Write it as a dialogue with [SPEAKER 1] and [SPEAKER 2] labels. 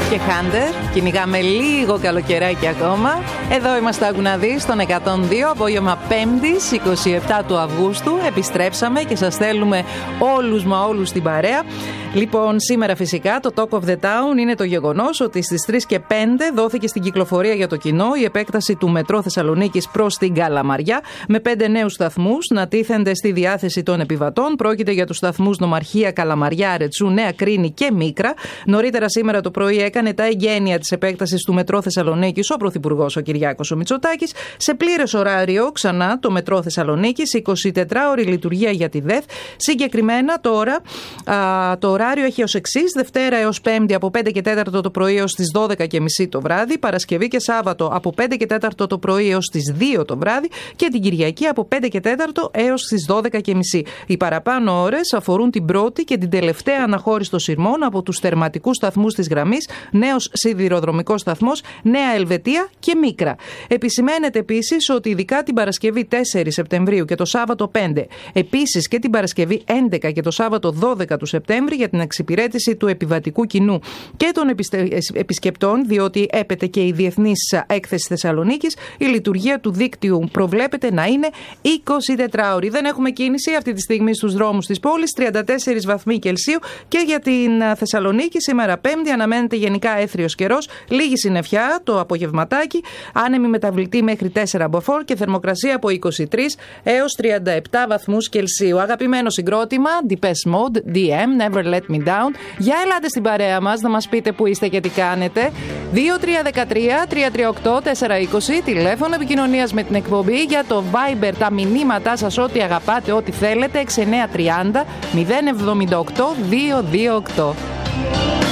[SPEAKER 1] και Hunter. Κυνηγάμε λίγο καλοκαιράκι ακόμα. Εδώ είμαστε, άκου να δεις, στον 102, απόγευμα 5ης, 27 του Αυγούστου. Επιστρέψαμε και σας στέλνουμε όλους μα όλους στην παρέα. Λοιπόν, σήμερα φυσικά το Talk of the Town είναι το γεγονός ότι στις 3 και 5 δόθηκε στην κυκλοφορία για το κοινό η επέκταση του μετρό Θεσσαλονίκης προς την Καλαμαριά, με 5 νέους σταθμούς να τίθενται στη διάθεση των επιβατών. Πρόκειται για τους σταθμούς Νομαρχία, Καλαμαριά, Ρετσού, Νέα Κρίνη και Μίκρα. Νωρίτερα σήμερα το πρωί έκανε τα εγγένεια της επέκτασης του μετρό Θεσσαλονίκης ο Πρωθυπουργός ο Κυριάκος ο Μητσοτάκης. Σε πλήρες ωράριο, ξανά το μετρό Θεσσαλονίκης, 24ωρη λειτουργία για τη ΔΕΘ. Συγκεκριμένα τώρα το ωράριο έχει ως εξής: Δευτέρα έως Πέμπτη από 5 και 4 το πρωί έως τις 12.30 το βράδυ, Παρασκευή και Σάββατο από 5 και 4 το πρωί έως τις 2 το βράδυ και την Κυριακή από 5 και 4 έως τις 12.30. Οι παραπάνω ώρες αφορούν την πρώτη και την τελευταία αναχώρηση των σειρμών από τους θερματικούς σταθμούς της γραμμής, νέος σιδηροδρομικός σταθμός, Νέα Ελβετία και Μίκρα. Επισημαίνεται επίσης ότι ειδικά την Παρασκευή 4 Σεπτεμβρίου και το Σάββατο 5, επίσης και την Παρασκευή 11 και το Σάββατο 12 του Σεπτέμβρη, για την εξυπηρέτηση του επιβατικού κοινού και των επισκεπτών, διότι έπεται και η Διεθνής Έκθεση Θεσσαλονίκης, η λειτουργία του δίκτυου προβλέπεται να είναι 24ωρη. Δεν έχουμε κίνηση αυτή τη στιγμή στους δρόμους της πόλης, 34 βαθμοί Κελσίου και για την Θεσσαλονίκη σήμερα Πέμπτη αναμένεται γενικά έθριος καιρός, λίγη συννεφιά το απογευματάκι, άνεμη μεταβλητή μέχρι 4 μποφόρ και θερμοκρασία από 23 έως 37 βαθμούς Κελσίου. Αγαπημένο συγκρότημα, Depeche Mode, DM, Never Let Me Down. Για ελάτε στην παρέα μας να μας πείτε που είστε και τι κάνετε. 2313-338-420, τηλέφωνο επικοινωνίας με την εκπομπή, για το Viber τα μηνύματά σας, ό,τι αγαπάτε, ό,τι θέλετε, 6930 078 228.